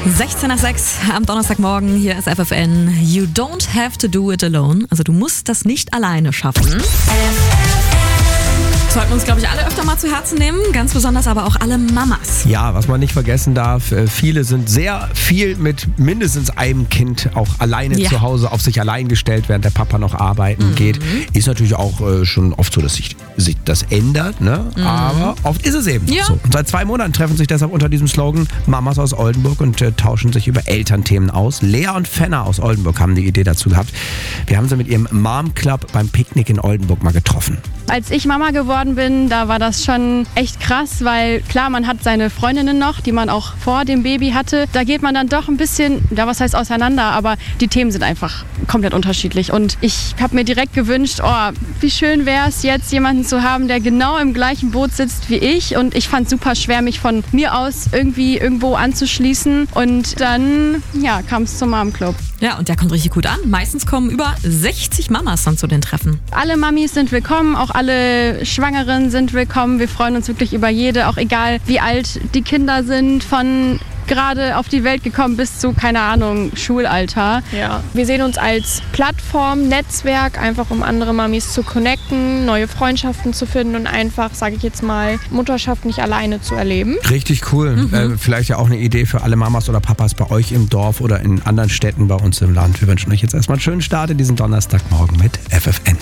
16 nach 6 am Donnerstagmorgen, hier ist FFN. You don't have to do it alone. Also du musst das nicht alleine schaffen. Sollten uns, glaube ich, alle öfter mal zu Herzen nehmen. Ganz besonders aber auch alle Mamas. Ja, was man nicht vergessen darf, viele sind sehr viel mit mindestens einem Kind auch alleine zu Hause auf sich allein gestellt, während der Papa noch arbeiten geht. Ist natürlich auch schon oft so, dass sich das ändert, ne? Aber oft ist es eben so. Und seit 2 Monaten treffen sich deshalb unter diesem Slogan Mamas aus Oldenburg und tauschen sich über Elternthemen aus. Lea und Fenner aus Oldenburg haben die Idee dazu gehabt. Wir haben sie mit ihrem Mom Club beim Picknick in Oldenburg mal getroffen. Als ich Mama geworden bin, da war das schon echt krass, weil klar, man hat seine Freundinnen noch, die man auch vor dem Baby hatte. Da geht man dann doch ein bisschen, ja, was heißt auseinander, aber die Themen sind einfach komplett unterschiedlich. Und ich habe mir direkt gewünscht, wie schön wäre es jetzt, jemanden zu haben, der genau im gleichen Boot sitzt wie ich. Und ich fand es super schwer, mich von mir aus irgendwie irgendwo anzuschließen. Und dann, kam es zum Mom Club. Ja, und der kommt richtig gut an. Meistens kommen über 60 Mamas dann zu den Treffen. Alle Mamis sind willkommen, auch alle Schwangeren sind willkommen. Wir freuen uns wirklich über jede, auch egal wie alt die Kinder sind, von gerade auf die Welt gekommen bis zu, keine Ahnung, Schulalter. Ja, wir sehen uns als Plattform, Netzwerk, einfach um andere Mamis zu connecten, neue Freundschaften zu finden und einfach, sage ich jetzt mal, Mutterschaft nicht alleine zu erleben. Richtig cool. Vielleicht ja auch eine Idee für alle Mamas oder Papas bei euch im Dorf oder in anderen Städten bei uns im Land. Wir wünschen euch jetzt erstmal einen schönen Start in diesen Donnerstagmorgen mit FFN.